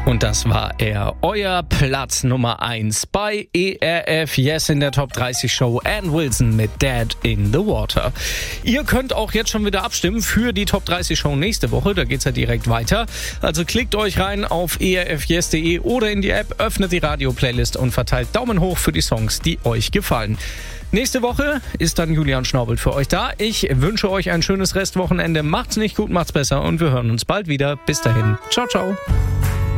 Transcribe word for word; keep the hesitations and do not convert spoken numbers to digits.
Und das war er, euer Platz Nummer eins bei E R F Yes in der Top dreißig Show. Ann Wilson mit Dead in the Water. Ihr könnt auch jetzt schon wieder abstimmen für die Top dreißig Show nächste Woche. Da geht's ja direkt weiter. Also klickt euch rein auf e r f yes punkt de oder in die App, öffnet die Radio-Playlist und verteilt Daumen hoch für die Songs, die euch gefallen. Nächste Woche ist dann Julian Schnaubelt für euch da. Ich wünsche euch ein schönes Restwochenende. Macht's nicht gut, macht's besser und wir hören uns bald wieder. Bis dahin. Ciao, ciao.